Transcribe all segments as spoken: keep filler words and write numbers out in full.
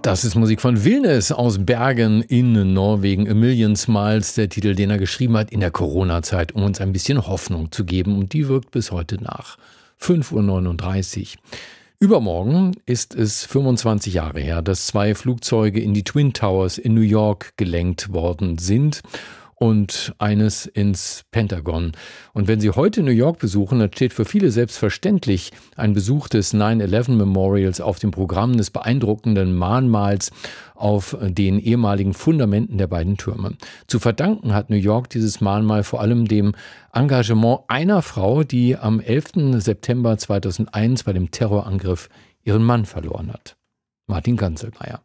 Das ist Musik von Vilnes aus Bergen in Norwegen. A Million Smiles, der Titel, den er geschrieben hat in der Corona-Zeit, um uns ein bisschen Hoffnung zu geben. Und die wirkt bis heute nach. fünf Uhr neununddreißig. Übermorgen ist es fünfundzwanzig Jahre her, dass zwei Flugzeuge in die Twin Towers in New York gelenkt worden sind und eines ins Pentagon. Und wenn Sie heute New York besuchen, dann steht für viele selbstverständlich ein Besuch des nine eleven Memorials auf dem Programm des beeindruckenden Mahnmals auf den ehemaligen Fundamenten der beiden Türme. Zu verdanken hat New York dieses Mahnmal vor allem dem Engagement einer Frau, die am elften September zweitausendeins bei dem Terrorangriff ihren Mann verloren hat. Martin Ganzelmeier.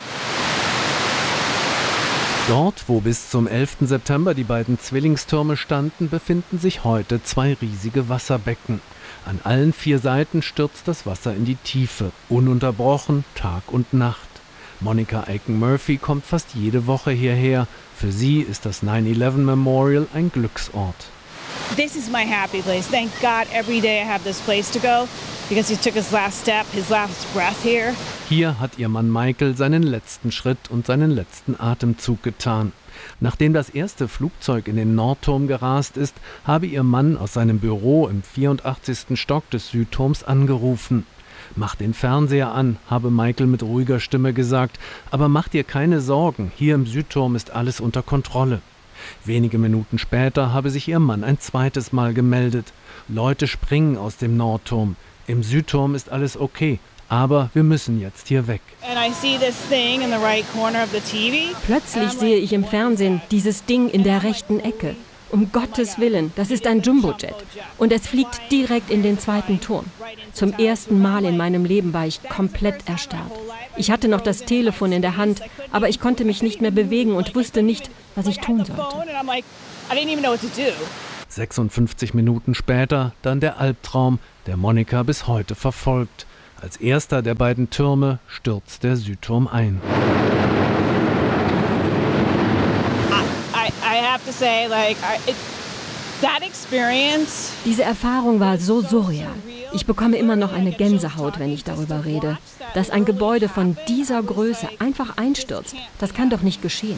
Dort, wo bis zum elften September die beiden Zwillingstürme standen, befinden sich heute zwei riesige Wasserbecken. An allen vier Seiten stürzt das Wasser in die Tiefe, ununterbrochen, Tag und Nacht. Monica Aiken-Murphy kommt fast jede Woche hierher. Für sie ist das nine eleven Memorial ein Glücksort. This is my happy place. Thank God every day I have this place to go because he took his last step, his last breath here. Hier hat ihr Mann Michael seinen letzten Schritt und seinen letzten Atemzug getan. Nachdem das erste Flugzeug in den Nordturm gerast ist, habe ihr Mann aus seinem Büro im vierundachtzigsten Stock des Südturms angerufen. »Mach den Fernseher an«, habe Michael mit ruhiger Stimme gesagt, »aber mach dir keine Sorgen, hier im Südturm ist alles unter Kontrolle.« Wenige Minuten später habe sich ihr Mann ein zweites Mal gemeldet. »Leute springen aus dem Nordturm. Im Südturm ist alles okay, aber wir müssen jetzt hier weg.« Plötzlich sehe ich im Fernsehen dieses Ding in der rechten Ecke. Um Gottes Willen, das ist ein Jumbojet. Und es fliegt direkt in den zweiten Turm. Zum ersten Mal in meinem Leben war ich komplett erstarrt. Ich hatte noch das Telefon in der Hand, aber ich konnte mich nicht mehr bewegen und wusste nicht, was ich tun sollte. sechsundfünfzig Minuten später dann der Albtraum, der Monica bis heute verfolgt. Als erster der beiden Türme stürzt der Südturm ein. Diese Erfahrung war so surreal. Ich bekomme immer noch eine Gänsehaut, wenn ich darüber rede. Dass ein Gebäude von dieser Größe einfach einstürzt, das kann doch nicht geschehen.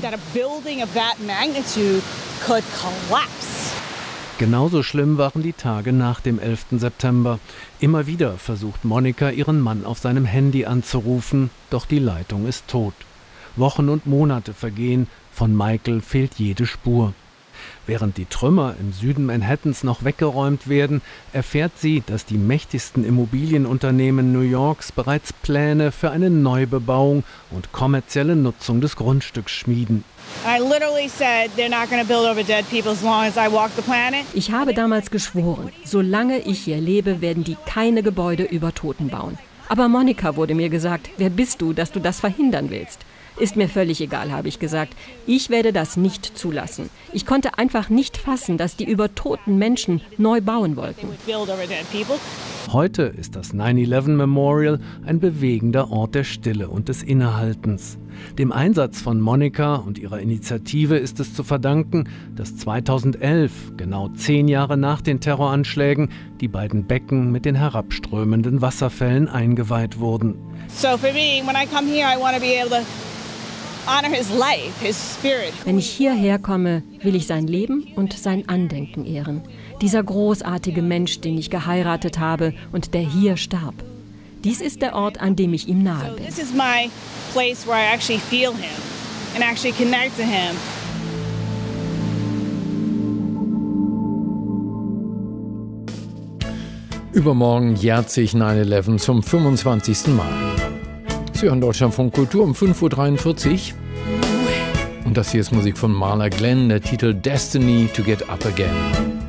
Genauso schlimm waren die Tage nach dem elften September. Immer wieder versucht Monica, ihren Mann auf seinem Handy anzurufen, doch die Leitung ist tot. Wochen und Monate vergehen, von Michael fehlt jede Spur. Während die Trümmer im Süden Manhattans noch weggeräumt werden, erfährt sie, dass die mächtigsten Immobilienunternehmen New Yorks bereits Pläne für eine Neubebauung und kommerzielle Nutzung des Grundstücks schmieden. Ich habe damals geschworen, solange ich hier lebe, werden die keine Gebäude über Toten bauen. Aber Monica, wurde mir gesagt, wer bist du, dass du das verhindern willst? Ist mir völlig egal, habe ich gesagt. Ich werde das nicht zulassen. Ich konnte einfach nicht fassen, dass die über toten Menschen neu bauen wollten. Heute ist das nine eleven Memorial ein bewegender Ort der Stille und des Innehaltens. Dem Einsatz von Monica und ihrer Initiative ist es zu verdanken, dass zweitausendelf, genau zehn Jahre nach den Terroranschlägen, die beiden Becken mit den herabströmenden Wasserfällen eingeweiht wurden. So for me, when I come here, I want to be able to honor his life, his spirit. Wenn ich hierher komme, will ich sein Leben und sein Andenken ehren. Dieser großartige Mensch, den ich geheiratet habe und der hier starb. Dies ist der Ort, an dem ich ihm nahe bin. This is my place where I actually feel him and actually connect to him. Übermorgen jährt sich nine eleven zum fünfundzwanzigsten Mal. Sie hören Deutschlandfunk Kultur um fünf Uhr dreiundvierzig. Und das hier ist Musik von Marla Glenn, der Titel Destiny to Get Up Again.